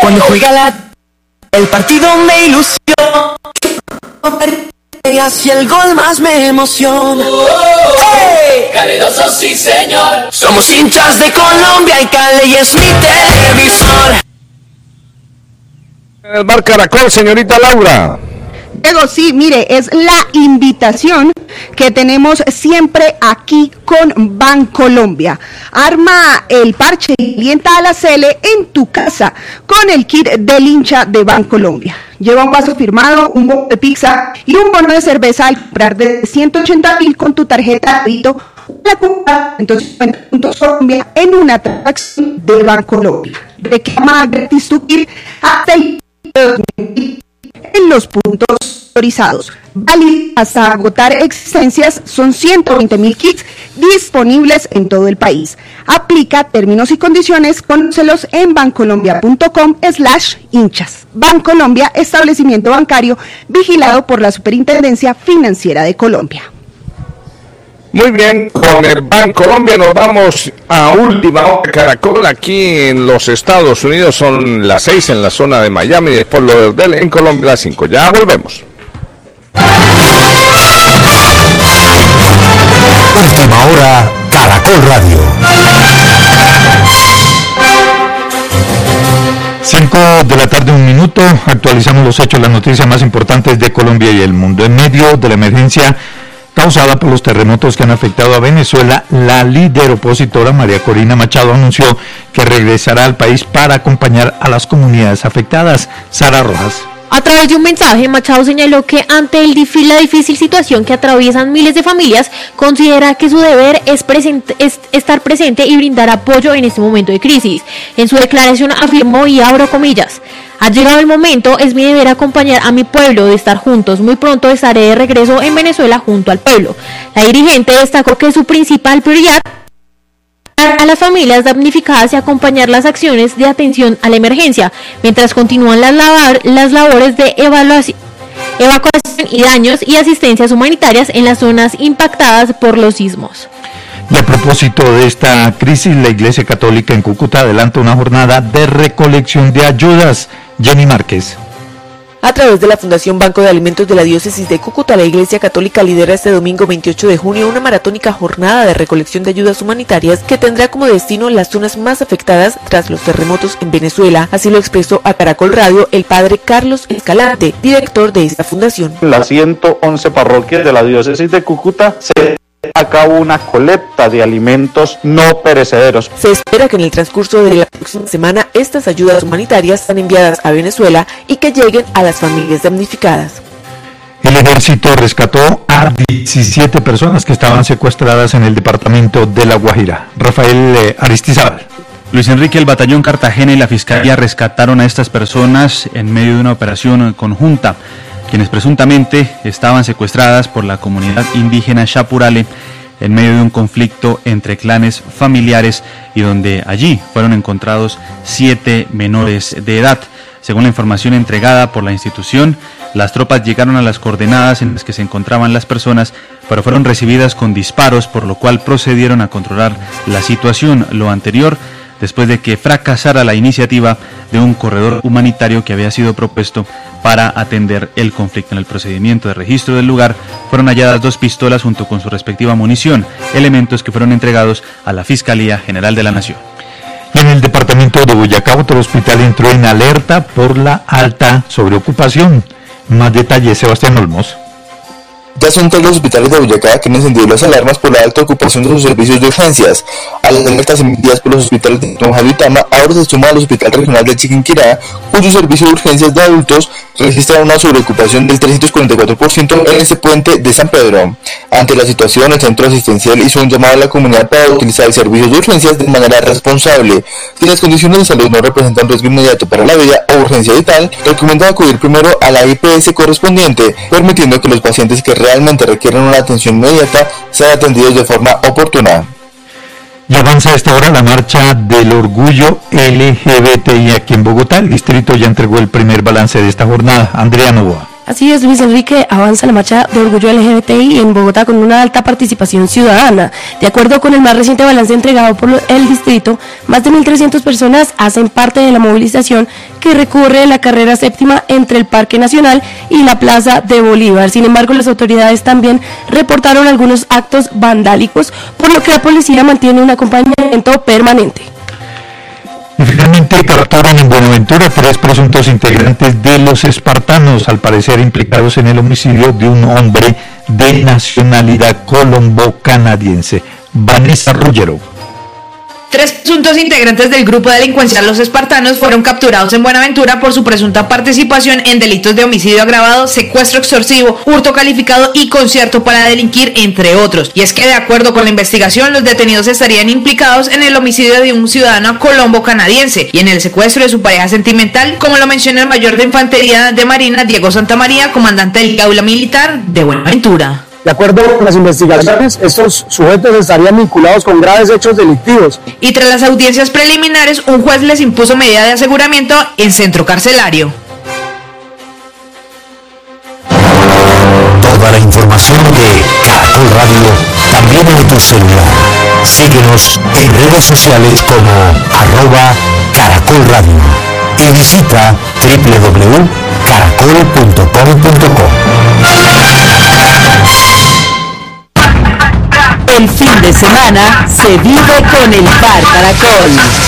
Cuando juega el partido me ilusiona. Y el gol más me emociona. ¡Hey! Caledoso, sí señor. Somos hinchas de Colombia y Cali es mi televisor. El Bar Caracol, señorita Laura. Diego, sí, mire, es la invitación que tenemos siempre aquí con Bancolombia. Arma el parche y alienta a la Cele en tu casa con el kit del hincha de Bancolombia. Lleva un vaso firmado, un bono de pizza y un bono de cerveza al comprar de 180.000 con tu tarjeta de débito. La compra, entonces, puntos Colombia en una transacción de Bancolombia. Reclama gratis tu kit hasta el 2020 en los puntos autorizados. Válido hasta agotar existencias, son 120.000 kits disponibles en todo el país. Aplica términos y condiciones, conócelos en bancolombia.com/hinchas. Bancolombia, establecimiento bancario vigilado por la Superintendencia Financiera de Colombia. Muy bien, con el Bancolombia nos vamos a última hora Caracol aquí en los Estados Unidos. Son las 6 en la zona de Miami, después lo de en Colombia las 5. Ya volvemos. Última hora Caracol Radio. 5:01 p.m, actualizamos los hechos, las noticias más importantes de Colombia y el mundo. En medio de la emergencia causada por los terremotos que han afectado a Venezuela, la líder opositora María Corina Machado anunció que regresará al país para acompañar a las comunidades afectadas. Sara Rojas. A través de un mensaje, Machado señaló que ante la difícil situación que atraviesan miles de familias, considera que su deber es estar presente y brindar apoyo en este momento de crisis. En su declaración afirmó, y abro comillas: ha llegado el momento, es mi deber acompañar a mi pueblo, de estar juntos. Muy pronto estaré de regreso en Venezuela junto al pueblo. La dirigente destacó que su principal prioridad a las familias damnificadas y acompañar las acciones de atención a la emergencia, mientras continúan las labores de evacuación y daños y asistencias humanitarias en las zonas impactadas por los sismos. Y a propósito de esta crisis, la Iglesia Católica en Cúcuta adelanta una jornada de recolección de ayudas. Jenny Márquez. A través de la Fundación Banco de Alimentos de la Diócesis de Cúcuta, la Iglesia Católica lidera este domingo 28 de junio una maratónica jornada de recolección de ayudas humanitarias que tendrá como destino las zonas más afectadas tras los terremotos en Venezuela. Así lo expresó a Caracol Radio el padre Carlos Escalante, director de esta fundación. Las 111 parroquias de la Diócesis de Cúcuta se a cabo una colecta de alimentos no perecederos. Se espera que en el transcurso de la próxima semana estas ayudas humanitarias sean enviadas a Venezuela y que lleguen a las familias damnificadas. El ejército rescató a 17 personas que estaban secuestradas en el departamento de La Guajira. Rafael Aristizábal. Luis Enrique, el batallón Cartagena y la Fiscalía rescataron a estas personas en medio de una operación conjunta, quienes presuntamente estaban secuestradas por la comunidad indígena Chapurale en medio de un conflicto entre clanes familiares y donde allí fueron encontrados 7 menores de edad. Según la información entregada por la institución, las tropas llegaron a las coordenadas en las que se encontraban las personas, pero fueron recibidas con disparos, por lo cual procedieron a controlar la situación. Lo anterior después de que fracasara la iniciativa de un corredor humanitario que había sido propuesto para atender el conflicto. En el procedimiento de registro del lugar fueron halladas 2 pistolas junto con su respectiva munición, elementos que fueron entregados a la Fiscalía General de la Nación. En el departamento de Boyacá, otro hospital entró en alerta por la alta sobreocupación. Más detalles, Sebastián Olmos. Ya son 3 los hospitales de Boyacá que han encendido las alarmas por la alta ocupación de sus servicios de urgencias. A las alertas emitidas por los hospitales de Tunja y Tama, ahora se suma al Hospital Regional de Chiquinquirá, cuyo servicio de urgencias de adultos registra una sobreocupación del 344% en este puente de San Pedro. Ante la situación, el centro asistencial hizo un llamado a la comunidad para utilizar el servicio de urgencias de manera responsable. Si las condiciones de salud no representan riesgo inmediato para la vida o urgencia vital, recomienda acudir primero a la IPS correspondiente, permitiendo que los pacientes que realmente requieren una atención inmediata sean atendidos de forma oportuna. Y avanza a esta hora la marcha del orgullo LGBTI aquí en Bogotá. El distrito ya entregó el primer balance de esta jornada. Andrea Novoa. Así es, Luis Enrique, avanza la marcha de orgullo LGBTI en Bogotá con una alta participación ciudadana. De acuerdo con el más reciente balance entregado por el distrito, más de 1.300 personas hacen parte de la movilización que recorre la carrera séptima entre el Parque Nacional y la Plaza de Bolívar. Sin embargo, las autoridades también reportaron algunos actos vandálicos, por lo que la policía mantiene un acompañamiento permanente. Y finalmente capturan en Buenaventura 3 presuntos integrantes de los espartanos, al parecer implicados en el homicidio de un hombre de nacionalidad colombo-canadiense. Vanessa Ruggero. 3 presuntos integrantes del grupo delincuencial Los Espartanos fueron capturados en Buenaventura por su presunta participación en delitos de homicidio agravado, secuestro extorsivo, hurto calificado y concierto para delinquir, entre otros. Y es que, de acuerdo con la investigación, los detenidos estarían implicados en el homicidio de un ciudadano colombo-canadiense y en el secuestro de su pareja sentimental, como lo menciona el mayor de Infantería de Marina, Diego Santamaría, comandante del Aula Militar de Buenaventura. De acuerdo con las investigaciones, estos sujetos estarían vinculados con graves hechos delictivos. Y tras las audiencias preliminares, un juez les impuso medida de aseguramiento en centro carcelario. Toda la información de Caracol Radio también en tu celular. Síguenos en redes sociales como @Caracol Radio y visita www.caracol.com.co. El fin de semana se vive con el Bar Caracol.